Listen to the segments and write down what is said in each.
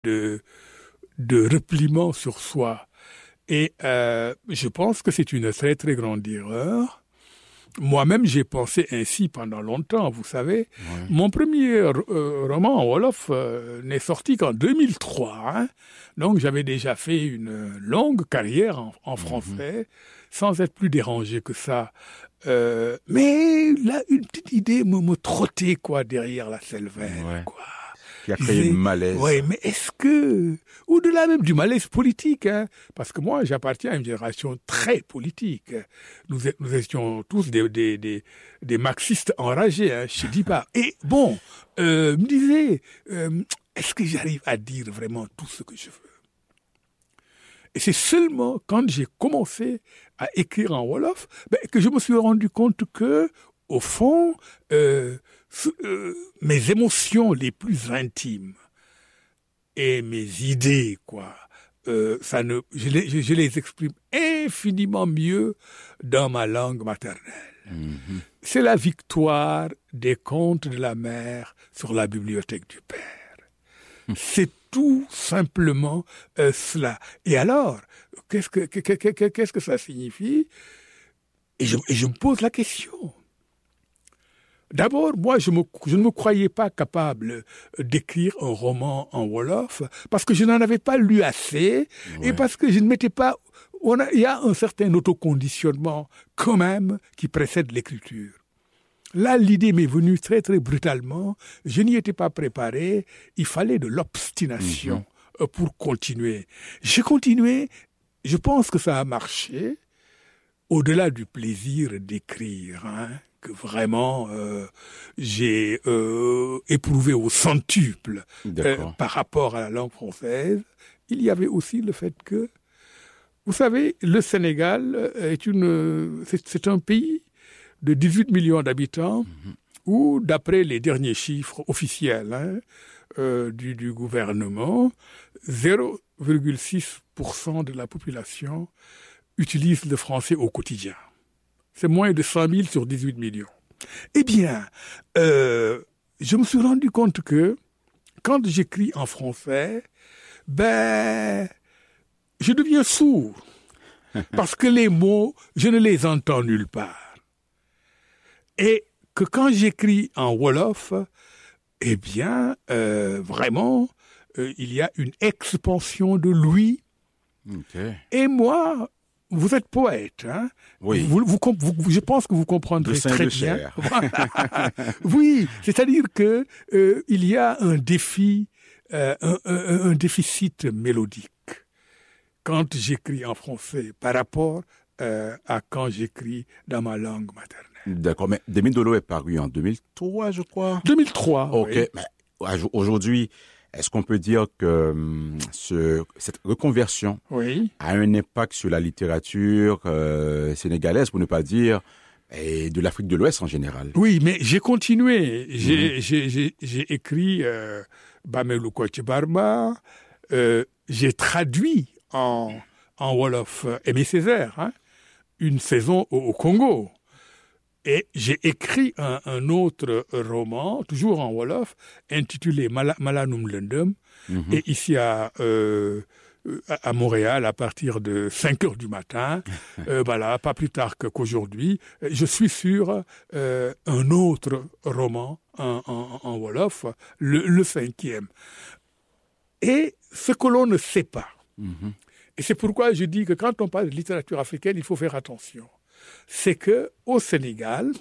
de repliement sur soi. Et je pense que c'est une très très grande erreur. Moi-même, j'ai pensé ainsi pendant longtemps, vous savez. Ouais. Mon premier roman en Wolof n'est sorti qu'en 2003. Hein. Donc, j'avais déjà fait une longue carrière en français, sans être plus dérangé que ça. Mais là, une petite idée me trottait quoi, derrière la cervelle, quoi. Qui a créé le malaise. Oui, mais est-ce que... Au-delà même du malaise politique, hein, parce que moi, j'appartiens à une génération très politique. Nous étions tous des marxistes enragés, hein, je ne dis pas. Et bon, me disais, est-ce que j'arrive à dire vraiment tout ce que je veux? Et c'est seulement quand j'ai commencé à écrire en Wolof que je me suis rendu compte que, au fond... mes émotions les plus intimes et mes idées, quoi, je les exprime infiniment mieux dans ma langue maternelle. C'est la victoire des contes de la mère sur la bibliothèque du père. C'est tout simplement cela. Et alors, qu'est-ce que ça signifie? Et je me pose la question. D'abord, moi, je ne me croyais pas capable d'écrire un roman en Wolof parce que je n'en avais pas lu assez et parce que je ne m'étais pas... Il y a un certain autoconditionnement quand même qui précède l'écriture. Là, l'idée m'est venue très, très brutalement. Je n'y étais pas préparé. Il fallait de l'obstination pour continuer. J'ai continué. Je pense que ça a marché au-delà du plaisir d'écrire, hein, que vraiment j'ai éprouvé au centuple par rapport à la langue française. Il y avait aussi le fait que, vous savez, le Sénégal c'est un pays de 18 millions d'habitants où, d'après les derniers chiffres officiels du gouvernement, 0,6% de la population utilise le français au quotidien. C'est moins de 100 000 sur 18 millions. Eh bien, je me suis rendu compte que quand j'écris en français, je deviens sourd. Parce que les mots, je ne les entends nulle part. Et que quand j'écris en Wolof, eh bien, vraiment, il y a une expansion de l'ouïe. Okay. Et moi... Vous êtes poète, hein? Oui. Je pense que vous comprendrez très bien. Oui, c'est-à-dire que il y a un défi, un déficit mélodique quand j'écris en français par rapport à quand j'écris dans ma langue maternelle. D'accord, mais Demi Dolo est paru en 2003, je crois. 2003. Ok, oui. Mais aujourd'hui. Est-ce qu'on peut dire que cette reconversion a un impact sur la littérature sénégalaise, pour ne pas dire, et de l'Afrique de l'Ouest en général? Oui, mais j'ai continué. J'ai écrit Bamelou Kocc Barma, j'ai traduit en Wolof Aimé Césaire, hein, une saison au Congo. Et j'ai écrit un autre roman, toujours en Wolof, intitulé Malanum Lendum. Et ici à Montréal, à partir de 5 heures du matin, pas plus tard qu'aujourd'hui, je suis sur un autre roman en Wolof, le 5e. Et ce que l'on ne sait pas, et c'est pourquoi je dis que quand on parle de littérature africaine, il faut faire attention. C'est qu'au Sénégal,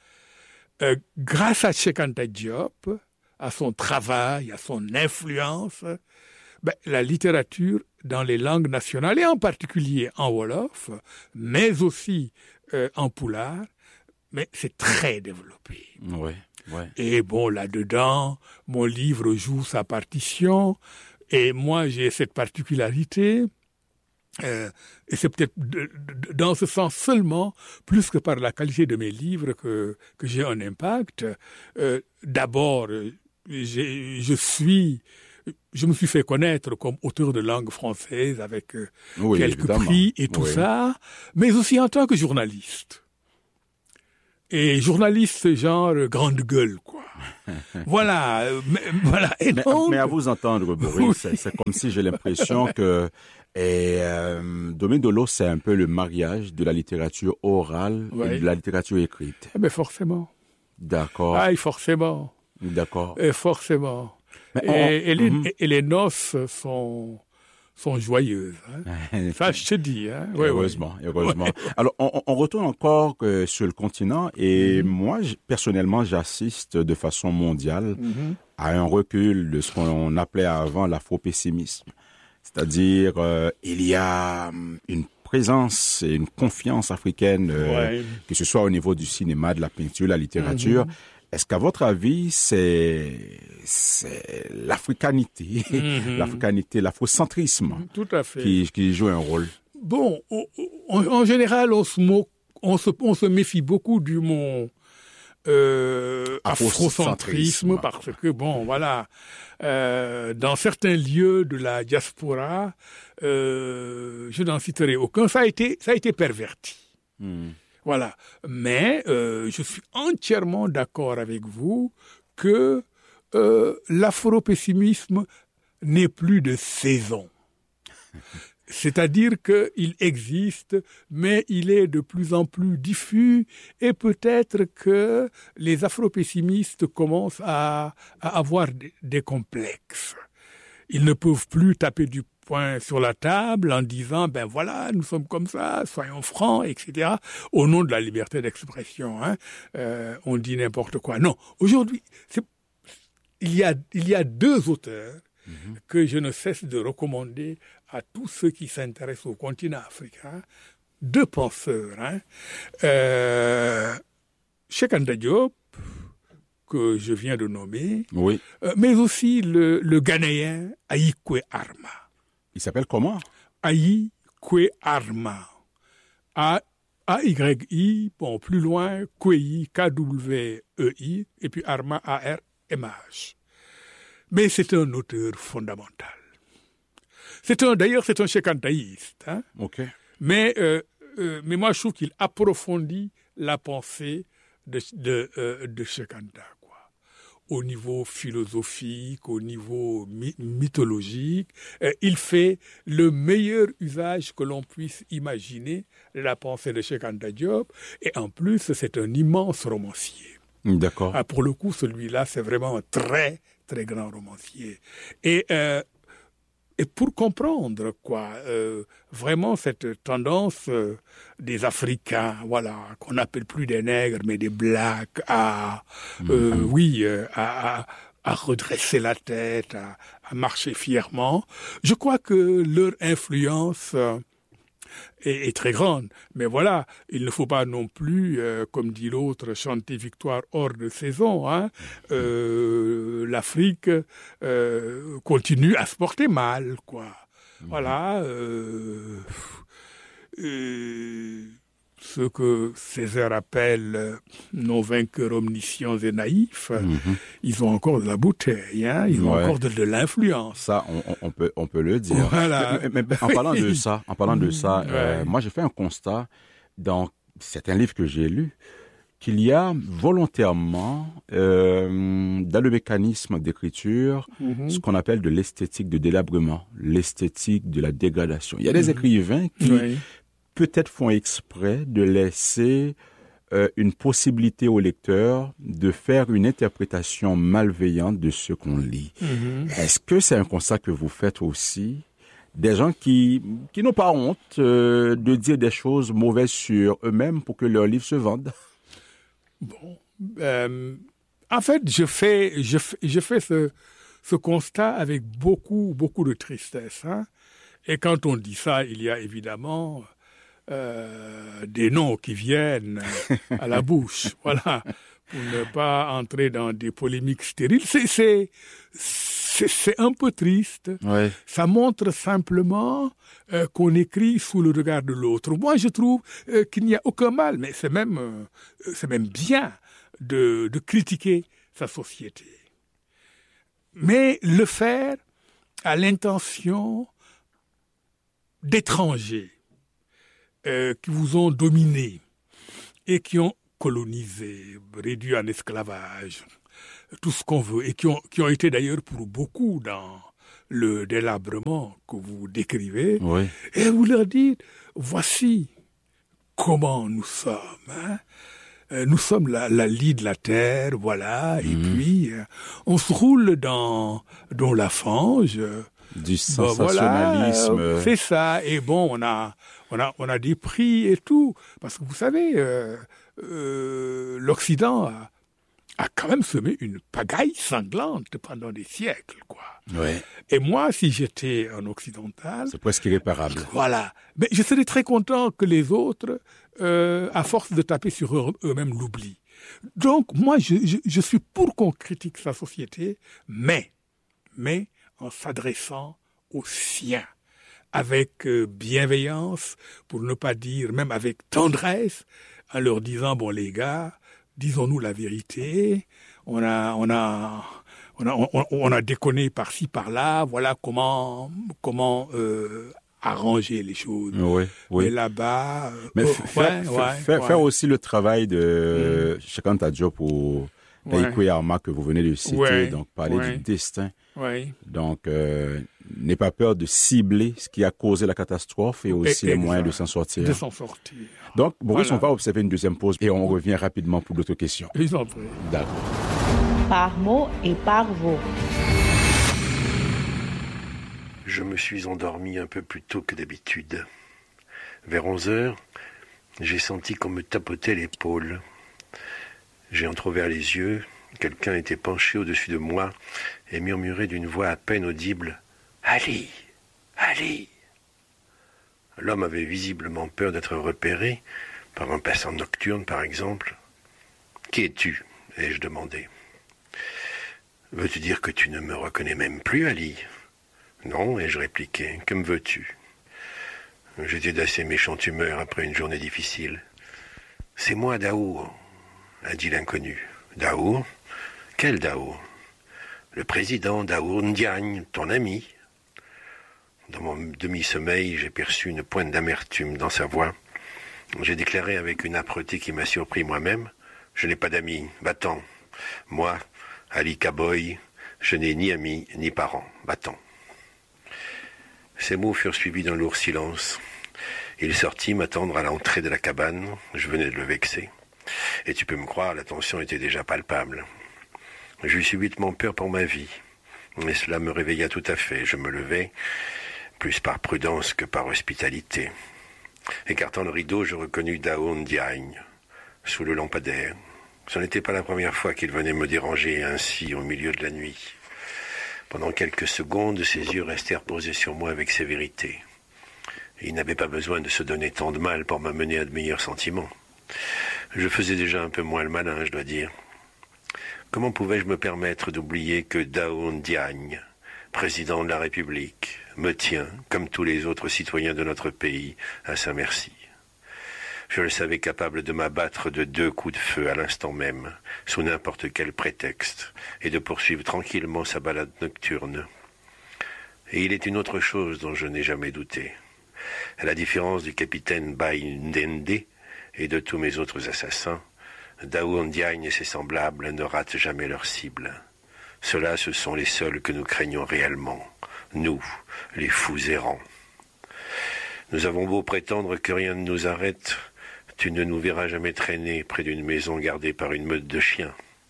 grâce à Cheikh Anta Diop, à son travail, à son influence, la littérature dans les langues nationales, et en particulier en Wolof, mais aussi en Pulaar, mais c'est très développé. Ouais. Et bon, là-dedans, mon livre joue sa partition, et moi j'ai cette particularité. Et c'est peut-être dans ce sens seulement, plus que par la qualité de mes livres, que j'ai un impact. D'abord, je me suis fait connaître comme auteur de langue française avec quelques prix et tout ça, mais aussi en tant que journaliste. Et journaliste genre grande gueule, quoi. Voilà. Mais à vous entendre, Boris, oui. c'est comme si j'ai l'impression que Domedolo, c'est un peu le mariage de la littérature orale et de la littérature écrite. Mais forcément. D'accord. Ah, forcément. D'accord. Et forcément. Et les noces sont joyeuses. Hein. Ça, je te dis. Hein. Ouais, heureusement. Ouais. Alors, on retourne encore sur le continent et moi, personnellement, j'assiste de façon mondiale à un recul de ce qu'on appelait avant l'afro-pessimisme. C'est-à-dire, il y a une présence et une confiance africaine, que ce soit au niveau du cinéma, de la peinture, de la littérature. Est-ce qu'à votre avis, c'est l'africanité, l'afrocentrisme tout à fait. qui joue un rôle? Bon, en général, on se méfie beaucoup du mot afrocentrisme parce que, bon, voilà, dans certains lieux de la diaspora, je n'en citerai aucun, ça a été perverti. Voilà. Mais je suis entièrement d'accord avec vous que l'afro-pessimisme n'est plus de saison. C'est-à-dire qu'il existe, mais il est de plus en plus diffus et peut-être que les afro-pessimistes commencent à avoir des complexes. Ils ne peuvent plus taper du poing sur la table en disant, ben voilà, nous sommes comme ça, soyons francs, etc. Au nom de la liberté d'expression, hein, on dit n'importe quoi. Non, aujourd'hui, il y a 2 auteurs que je ne cesse de recommander à tous ceux qui s'intéressent au continent africain, 2 penseurs, hein. Cheikh Anta Diop, que je viens de nommer, mais aussi le Ghanéen Ayi Kwe Arma. Il s'appelle comment? Ayi Kwe Arma. A-Y-I, bon, plus loin, Kwei, K-W-E-I, et puis Arma, A-R-M-H. Mais c'est un auteur fondamental. D'ailleurs, c'est un Cheikh Antaïste. Hein? Okay. Mais moi, je trouve qu'il approfondit la pensée de Cheikh Anta, quoi. Au niveau philosophique, au niveau mythologique. Il fait le meilleur usage que l'on puisse imaginer de la pensée de Cheikh Anta Diop. Et en plus, c'est un immense romancier. D'accord. Ah, pour le coup, celui-là, c'est vraiment un très, très grand romancier. Et pour comprendre, quoi, vraiment cette tendance des Africains, voilà, qu'on n'appelle plus des nègres, mais des blacks, à redresser la tête, à marcher fièrement, je crois que leur influence est très grande. Mais voilà, il ne faut pas non plus, comme dit l'autre, chanter victoire hors de saison. Hein. L'Afrique continue à se porter mal, quoi. Voilà. Ce que Césaire appelle nos vainqueurs omniscients et naïfs, ils ont encore de la bouteille, hein, ils ont encore de l'influence. Ça, on peut le dire. Voilà. Mais en parlant de ça, moi j'ai fait un constat dans certains livres que j'ai lus qu'il y a volontairement dans le mécanisme d'écriture ce qu'on appelle de l'esthétique de délabrement, l'esthétique de la dégradation. Il y a des écrivains qui peut-être font exprès de laisser une possibilité au lecteur de faire une interprétation malveillante de ce qu'on lit. Est-ce que c'est un constat que vous faites aussi? Des gens qui n'ont pas honte de dire des choses mauvaises sur eux-mêmes pour que leurs livres se vendent? Bon, en fait, je fais ce constat avec beaucoup de tristesse. Hein? Et quand on dit ça, il y a évidemment des noms qui viennent à la bouche, voilà, pour ne pas entrer dans des polémiques stériles. C'est un peu triste. Ouais. Ça montre simplement qu'on écrit sous le regard de l'autre. Moi, je trouve qu'il n'y a aucun mal, mais c'est même bien de critiquer sa société. Mais le faire à l'intention d'étrangers qui vous ont dominé et qui ont colonisés, réduits en esclavage, tout ce qu'on veut, et qui ont été d'ailleurs pour beaucoup dans le délabrement que vous décrivez, oui. Et vous leur dites, voici comment nous sommes. Hein? Nous sommes la lie de la terre, voilà, et puis on se roule dans la fange. Du sensationnalisme. Voilà, c'est ça. Et bon, on a des prix et tout, parce que vous savez, l'Occident a quand même semé une pagaille sanglante pendant des siècles, quoi. Ouais. Et moi, si j'étais un occidental... C'est presque irréparable. Voilà. Mais je serais très content que les autres, à force de taper sur eux-mêmes, l'oublient. Donc, moi, je suis pour qu'on critique sa société, mais en s'adressant aux siens, avec bienveillance, pour ne pas dire, même avec tendresse, en leur disant, bon, les gars, disons-nous la vérité, on a déconné par-ci, par-là, voilà comment arranger les choses. Oui. Et là-bas... faire aussi le travail de Cheikh Anta Diop ou Taïko Yarma que vous venez de citer, donc parler du destin. Oui. Donc, n'aie pas peur de cibler ce qui a causé la catastrophe et aussi les moyens de s'en sortir. Donc, Boris, on va observer une deuxième pause et on revient rapidement pour d'autres questions. Ils en prient. D'accord. Par mots et par voix. Je me suis endormi un peu plus tôt que d'habitude. Vers 11h, j'ai senti qu'on me tapotait l'épaule. J'ai entrouvert les yeux. Quelqu'un était penché au-dessus de moi et murmurait d'une voix à peine audible « Ali, Ali !» L'homme avait visiblement peur d'être repéré, par un passant nocturne par exemple. « Qui es-tu » ai-je demandé. « Veux-tu dire que tu ne me reconnais même plus, Ali ?»« Non, ai-je répliqué. Que me veux-tu » J'étais d'assez méchante humeur après une journée difficile. « C'est moi, Daour » a dit l'inconnu. « Daour ? Quel Daour ? Le président Daour Ndiagne, ton ami. » Dans mon demi-sommeil, j'ai perçu une pointe d'amertume dans sa voix. J'ai déclaré avec une âpreté qui m'a surpris moi-même. « Je n'ai pas d'amis, va-t'en. Moi, Ali Kaboy, je n'ai ni amis ni parents, va-t'en. » Ces mots furent suivis d'un lourd silence. Il sortit m'attendre à l'entrée de la cabane. Je venais de le vexer. Et tu peux me croire, la tension était déjà palpable. J'eus subitement peur pour ma vie. Mais cela me réveilla tout à fait. Je me levai, plus par prudence que par hospitalité. Écartant le rideau, je reconnus Daour Ndiagne, sous le lampadaire. Ce n'était pas la première fois qu'il venait me déranger ainsi au milieu de la nuit. Pendant quelques secondes, ses yeux restèrent posés sur moi avec sévérité. Il n'avait pas besoin de se donner tant de mal pour m'amener à de meilleurs sentiments. Je faisais déjà un peu moins le malin, je dois dire. Comment pouvais-je me permettre d'oublier que Daour Ndiagne, président de la République, me tient, comme tous les autres citoyens de notre pays, à sa merci. Je le savais capable de m'abattre de 2 coups de feu à l'instant même, sous n'importe quel prétexte, et de poursuivre tranquillement sa balade nocturne. Et il est une autre chose dont je n'ai jamais douté. À la différence du capitaine Baye Ndende et de tous mes autres assassins, Daour Ndiagne et ses semblables ne ratent jamais leur cible. Ceux-là, ce sont les seuls que nous craignons réellement, nous, les fous errants. Nous avons beau prétendre que rien ne nous arrête, tu ne nous verras jamais traîner près d'une maison gardée par une meute de chiens.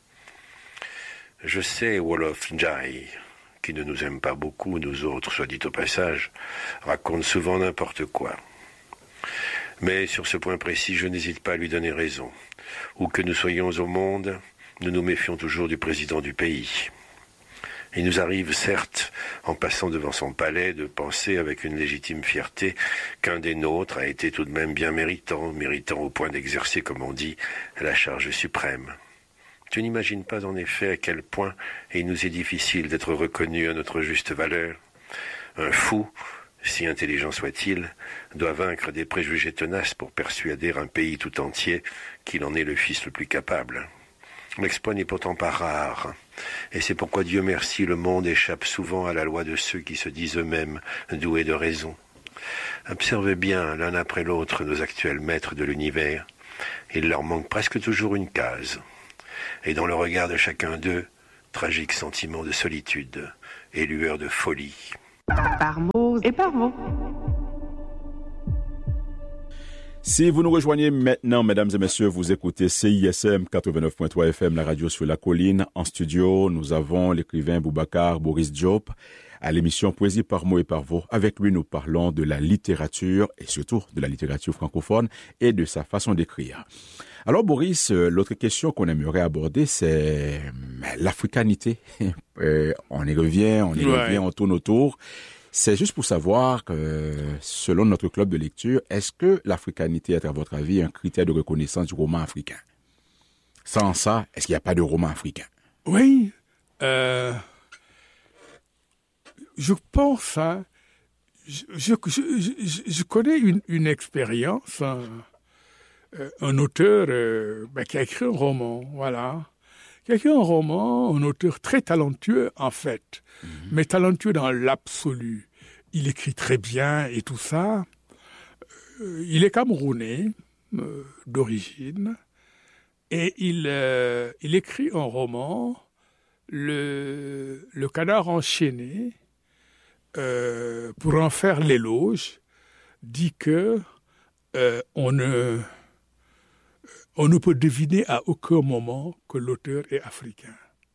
Je sais, Wolof Njai, qui ne nous aime pas beaucoup, nous autres, soit dit au passage, raconte souvent n'importe quoi. Mais sur ce point précis, je n'hésite pas à lui donner raison. Où que nous soyons au monde, nous nous méfions toujours du président du pays. Il nous arrive, certes, en passant devant son palais, de penser avec une légitime fierté qu'un des nôtres a été tout de même bien méritant au point d'exercer, comme on dit, la charge suprême. Tu n'imagines pas en effet à quel point il nous est difficile d'être reconnus à notre juste valeur. Un fou, si intelligent soit-il, doit vaincre des préjugés tenaces pour persuader un pays tout entier qu'il en est le fils le plus capable. L'exploit n'est pourtant pas rare, et c'est pourquoi Dieu merci, le monde échappe souvent à la loi de ceux qui se disent eux-mêmes doués de raison. Observez bien l'un après l'autre nos actuels maîtres de l'univers, Il leur manque presque toujours une case. Et dans le regard de chacun d'eux, tragique sentiment de solitude et lueur de folie. Par mots et par mots. Si vous nous rejoignez maintenant, mesdames et messieurs, vous écoutez CISM 89.3 FM, la radio sur la colline. En studio, nous avons l'écrivain Boubacar Boris Diop à l'émission Poésie par mots et par voix. Avec lui, nous parlons de la littérature et surtout de la littérature francophone et de sa façon d'écrire. Alors Boris, l'autre question qu'on aimerait aborder, c'est l'africanité. On y revient, on tourne autour. C'est juste pour savoir que, selon notre club de lecture, est-ce que l'africanité est, à votre avis, un critère de reconnaissance du roman africain? Sans ça, est-ce qu'il n'y a pas de roman africain? Oui. Je pense, je connais une expérience, un auteur qui a écrit un roman, voilà. Qui a écrit un roman, un auteur très talentueux en fait, mais talentueux dans l'absolu. Il écrit très bien et tout ça. Il est camerounais d'origine et il écrit un roman, Le canard enchaîné, pour en faire l'éloge, dit que on ne peut deviner à aucun moment que l'auteur est africain.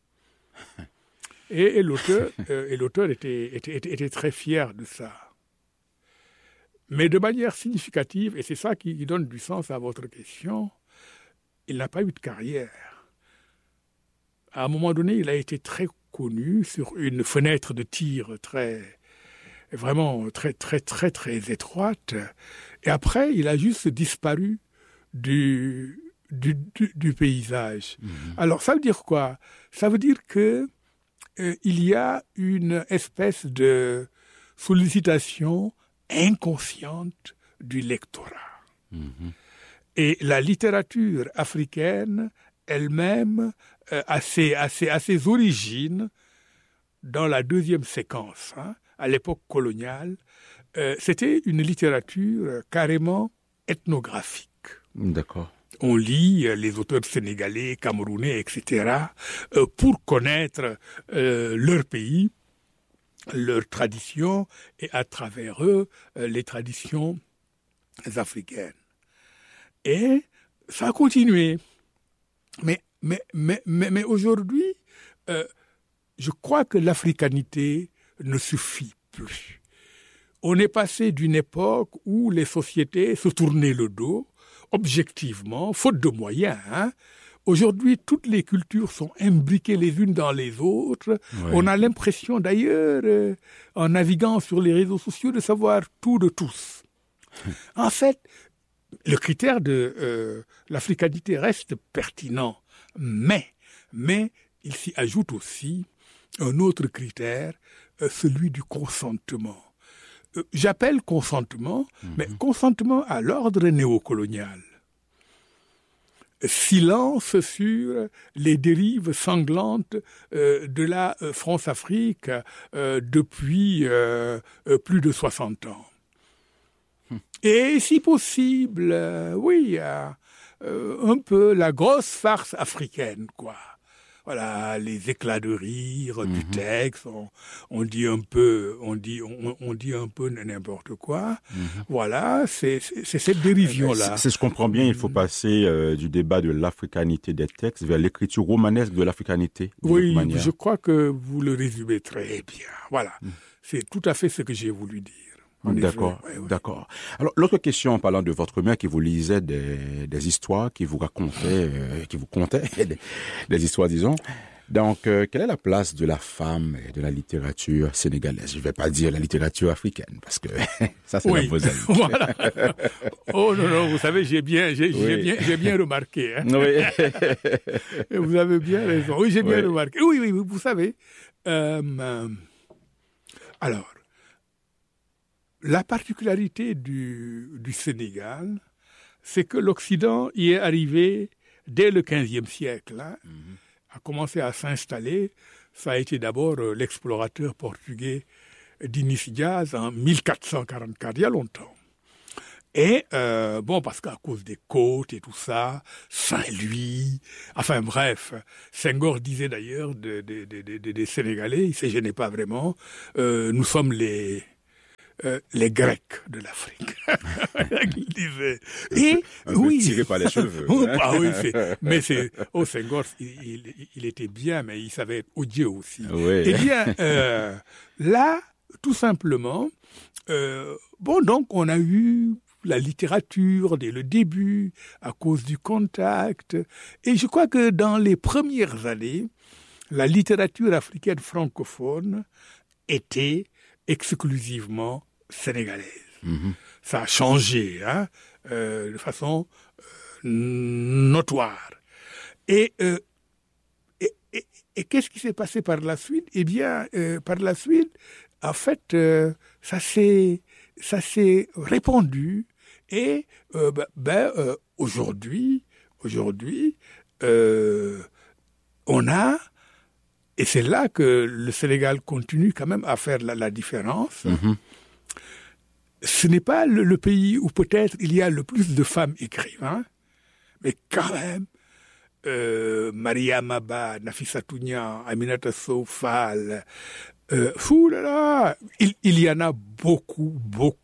Et l'auteur était très fier de ça. Mais de manière significative, et c'est ça qui donne du sens à votre question, il n'a pas eu de carrière. À un moment donné, il a été très connu sur une fenêtre de tir vraiment très étroite. Et après, il a juste disparu du paysage. Alors, ça veut dire quoi? Ça veut dire que il y a une espèce de sollicitation inconsciente du lectorat. Et la littérature africaine elle-même a ses origines dans la deuxième séquence, à l'époque coloniale. C'était une littérature carrément ethnographique. D'accord. On lit les auteurs sénégalais, camerounais, etc., pour connaître leur pays, leurs traditions, et à travers eux, les traditions africaines. Et ça a continué. Mais aujourd'hui, je crois que l'africanité ne suffit plus. On est passé d'une époque où les sociétés se tournaient le dos, objectivement, faute de moyens. Aujourd'hui, toutes les cultures sont imbriquées les unes dans les autres. Ouais. On a l'impression d'ailleurs, en naviguant sur les réseaux sociaux, de savoir tout de tous. En fait, le critère de l'africanité reste pertinent, mais il s'y ajoute aussi un autre critère, celui du consentement. J'appelle consentement, mais consentement à l'ordre néocolonial. Silence sur les dérives sanglantes de la France-Afrique depuis plus de 60 ans. Et si possible, un peu la grosse farce africaine, quoi. Voilà, les éclats de rire du texte, on dit un peu n'importe quoi. Voilà, c'est cette dérision-là. Si je comprends bien, il faut passer du débat de l'africanité des textes vers l'écriture romanesque de l'africanité. Oui, je crois que vous le résumez très bien. Voilà, c'est tout à fait ce que j'ai voulu dire. D'accord, d'accord. Alors, l'autre question en parlant de votre mère qui vous lisait des histoires, qui vous racontait, qui vous contait des histoires, disons. Donc, quelle est la place de la femme et de la littérature sénégalaise? Je ne vais pas dire la littérature africaine, parce que ça, c'est la vos amis. Voilà. Oh non, vous savez, j'ai bien remarqué. Oui. Vous avez bien raison. Oui, j'ai bien remarqué. Oui, vous savez. Alors, la particularité du Sénégal, c'est que l'Occident y est arrivé dès le XVe siècle, a commencé à s'installer. Ça a été d'abord l'explorateur portugais d'Inís Diaz en 1444, il y a longtemps. Et parce qu'à cause des côtes et tout ça, Saint-Louis, enfin bref, Senghor disait d'ailleurs des Sénégalais, il se gênait pas vraiment, nous sommes les Grecs de l'Afrique. Il disait. Et oui, tiré par les cheveux. Ah oui, Senghor, il était bien, mais il savait être odieux aussi. Oui. Eh bien, là, tout simplement, donc on a eu la littérature dès le début, à cause du contact. Et je crois que dans les premières années, la littérature africaine francophone était exclusivement sénégalaise. Mm-hmm. Ça a changé de façon notoire. Et qu'est-ce qui s'est passé par la suite? Eh bien, par la suite, en fait, ça s'est répandu. Et aujourd'hui, on a, et c'est là que le Sénégal continue quand même à faire la différence. Mm-hmm. Ce n'est pas le pays où peut-être il y a le plus de femmes écrivains, mais quand même, Maria Maba, Nafissatou Niang, Aminata Sow Fall, il y en a beaucoup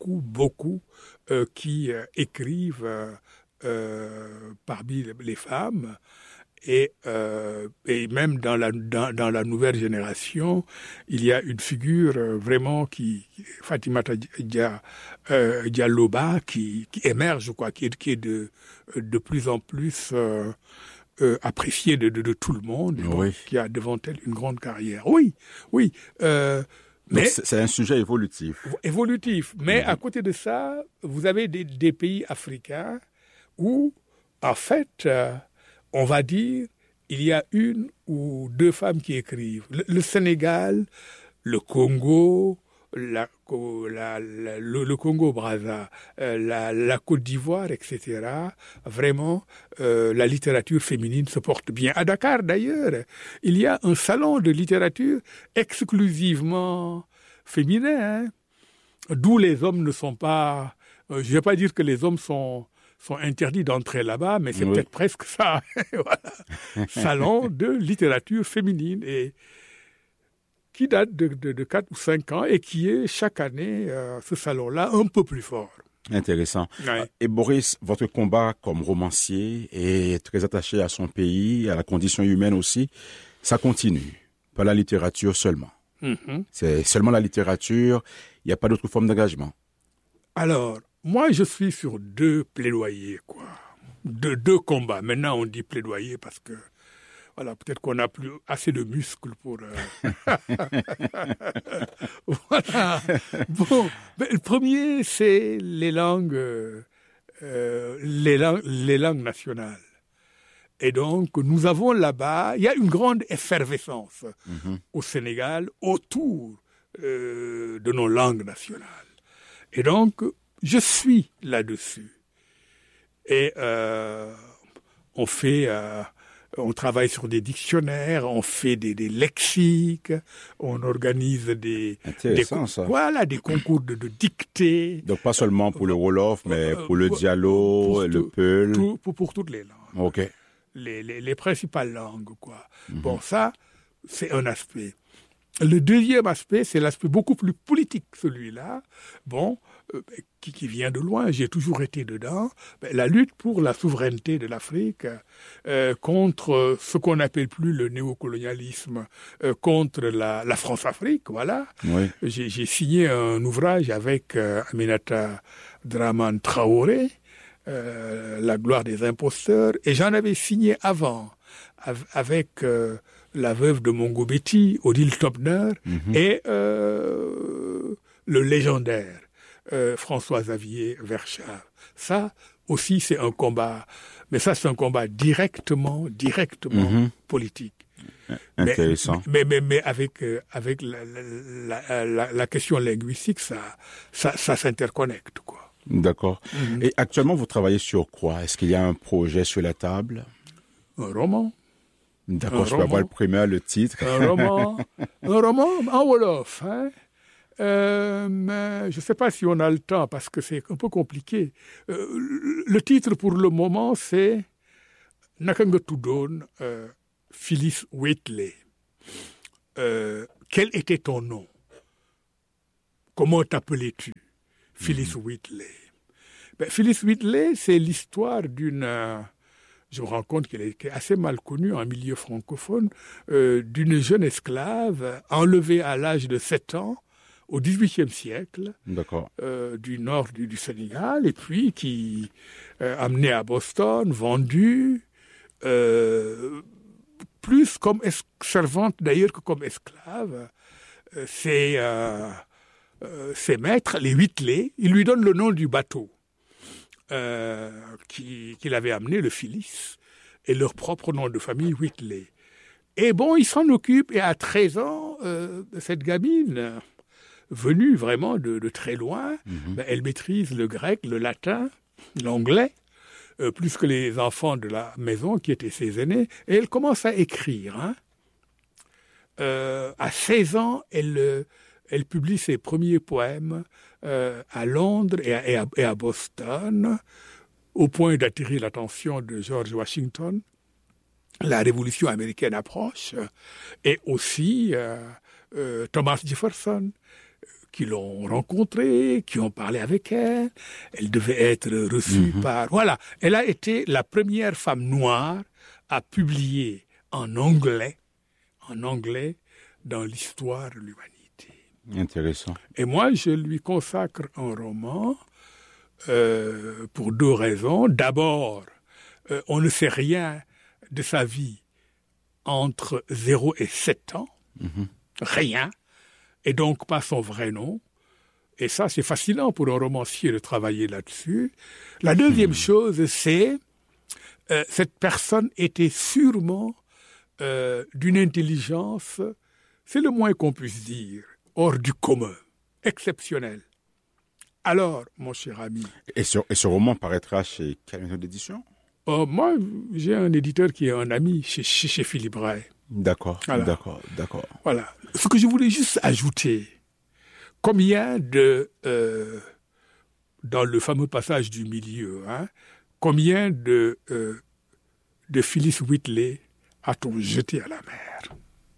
qui écrivent parmi les femmes. Et même dans la nouvelle génération, il y a une figure vraiment Fatimata Dialloba, qui émerge, quoi, qui est de plus en plus appréciée de tout le monde, et donc, qui a devant elle une grande carrière. Oui. Mais c'est un sujet évolutif. Mais à côté de ça, vous avez des pays africains où, en fait, on va dire, il y a une ou deux femmes qui écrivent. Le Sénégal, le Congo, le Congo-Brazza, la Côte d'Ivoire, etc. Vraiment, la littérature féminine se porte bien. À Dakar, d'ailleurs, il y a un salon de littérature exclusivement féminin, d'où les hommes ne sont pas... je ne vais pas dire que les hommes sont interdits d'entrer là-bas, mais c'est peut-être presque ça. Voilà. Salon de littérature féminine, et qui date de 4 ou 5 ans et qui est chaque année, ce salon-là, un peu plus fort. Intéressant. Ouais. Et Boris, votre combat comme romancier est très attaché à son pays, à la condition humaine aussi. Ça continue, pas la littérature seulement. Mm-hmm. C'est seulement la littérature, il n'y a pas d'autre forme d'engagement. Alors, moi, je suis sur 2 plaidoyers, quoi. 2 combats. Maintenant, on dit plaidoyer parce que, voilà, peut-être qu'on n'a plus assez de muscles pour... Voilà. Bon, le premier, c'est les langues nationales. Et donc, nous avons là-bas, il y a une grande effervescence au Sénégal autour de nos langues nationales. Et donc, je suis là-dessus. Et on travaille sur des dictionnaires, on fait des lexiques, on organise des concours de dictée. Donc pas seulement pour le Wolof, mais pour le Diallo, le Peul. Pour toutes les langues. Ok. Les principales langues, quoi. Mm-hmm. Bon, ça, c'est un aspect. Le deuxième aspect, c'est l'aspect beaucoup plus politique, celui-là. Bon, qui vient de loin, j'ai toujours été dedans. La lutte pour la souveraineté de l'Afrique contre ce qu'on n'appelle plus le néocolonialisme, contre la France-Afrique, voilà. Oui. J'ai signé un ouvrage avec Aminata Dramane Traoré, La gloire des imposteurs, et j'en avais signé avant avec la veuve de Mongo Betty, Odile Tobner, et le légendaire François-Xavier Verschave. Ça aussi, c'est un combat, mais ça, c'est un combat directement politique. Intéressant. Mais avec la question linguistique, ça s'interconnecte, quoi. D'accord. Et actuellement, vous travaillez sur quoi? Est-ce qu'il y a un projet sur la table? Un roman. D'accord, je peux avoir le titre. Un roman en Wolof, hein. Mais je ne sais pas si on a le temps, parce que c'est un peu compliqué. Le titre, pour le moment, c'est « Nakangatudon, Phyllis Wheatley. Quel était ton nom? Comment t'appelais-tu? Phyllis Wheatley. » Phyllis Wheatley, c'est l'histoire d'une... je me rends compte qu'elle est assez mal connue en milieu francophone, d'une jeune esclave enlevée à l'âge de 7 ans au XVIIIe siècle, du nord du Sénégal, et puis qui amenée à Boston, vendue, plus comme servante d'ailleurs que comme esclave. Ses maîtres, les Wheatley, ils lui donnent le nom du bateau qu'il avait amené, le Phyllis, et leur propre nom de famille, Wheatley. Et bon, il s'en occupe, et à 13 ans, cette gamine, venue vraiment de très loin, elle maîtrise le grec, le latin, l'anglais, plus que les enfants de la maison, qui étaient ses aînés, et elle commence à écrire. À 16 ans, elle publie ses premiers poèmes à Londres et à Boston, au point d'attirer l'attention de George Washington. La Révolution américaine approche, et aussi Thomas Jefferson, qui l'ont rencontrée, qui ont parlé avec elle. Elle devait être reçue par... Voilà, elle a été la première femme noire à publier en anglais dans l'histoire de l'humanité. Intéressant. Et moi, je lui consacre un roman pour 2 raisons. D'abord, on ne sait rien de sa vie entre 0 et 7 ans. Rien. Et donc pas son vrai nom. Et ça, c'est fascinant pour un romancier de travailler là-dessus. La deuxième chose, c'est cette personne était sûrement d'une intelligence, c'est le moins qu'on puisse dire, hors du commun, exceptionnel. Alors, mon cher ami... Et ce roman paraîtra chez quelle maison d'édition? Moi, j'ai un éditeur qui est un ami chez Philippe Ray. D'accord. Voilà. Ce que je voulais juste ajouter, combien dans le fameux passage du milieu, combien de Phyllis Wheatley a-t-on jeté à la mer?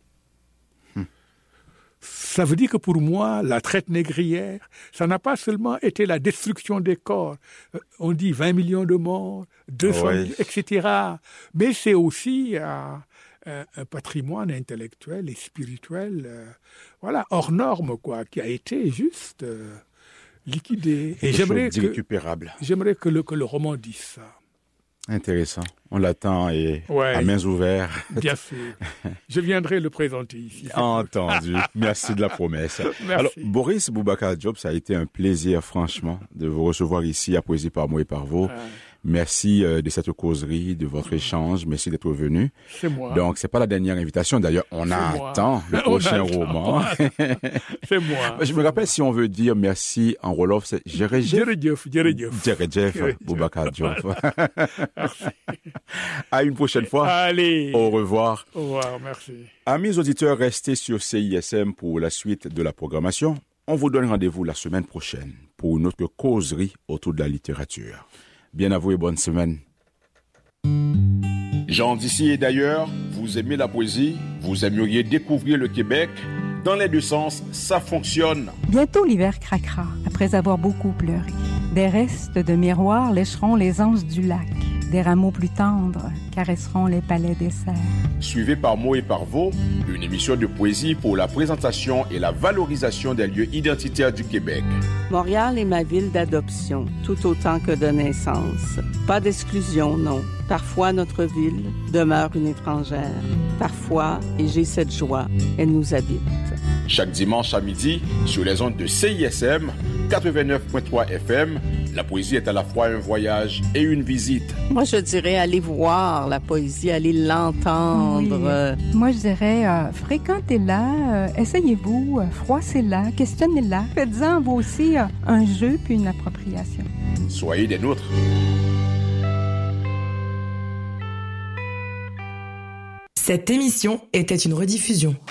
Ça veut dire que pour moi, la traite négrière, ça n'a pas seulement été la destruction des corps. On dit 20 millions de morts, 200 millions, etc. Mais c'est aussi un patrimoine intellectuel et spirituel, hors norme, qui a été juste liquidé. Et j'aimerais que le roman dise ça. Intéressant. On l'attend et à mains ouvertes. Bien sûr. Je viendrai le présenter ici. Entendu. Merci de la promesse. Merci. Alors, Boris Boubacar Diop, ça a été un plaisir, franchement, de vous recevoir ici à Poésie par mots et par vous. Merci de cette causerie, de votre échange. Merci d'être venu. C'est moi. Donc, c'est pas la dernière invitation. D'ailleurs, on attend le prochain roman. C'est moi. Je me rappelle, si on veut dire merci en Wolof, c'est Jerejef Boubacar Diop. Merci. À une prochaine fois. Allez. Au revoir. Au revoir, merci. Amis auditeurs, restez sur CISM pour la suite de la programmation. On vous donne rendez-vous la semaine prochaine pour une autre causerie autour de la littérature. Bien à vous et bonne semaine. Gens d'ici et d'ailleurs, vous aimez la poésie, vous aimeriez découvrir le Québec. Dans les 2 sens, ça fonctionne. Bientôt l'hiver craquera, après avoir beaucoup pleuré. Des restes de miroirs lécheront les anses du lac. Des rameaux plus tendres caresseront les palais des serres. Suivez par mots et par vos, une émission de poésie pour la présentation et la valorisation des lieux identitaires du Québec. Montréal est ma ville d'adoption, tout autant que de naissance. Pas d'exclusion, non. Parfois, notre ville demeure une étrangère. Parfois, et j'ai cette joie, elle nous habite. Chaque dimanche à midi, sur les ondes de CISM, 89.3 FM, la poésie est à la fois un voyage et une visite. Moi, je dirais aller voir la poésie, aller l'entendre. Oui. Moi, je dirais fréquentez-la, essayez-vous, froissez-la, questionnez-la. Faites-en vous aussi un jeu puis une appropriation. Soyez des nôtres. Cette émission était une rediffusion.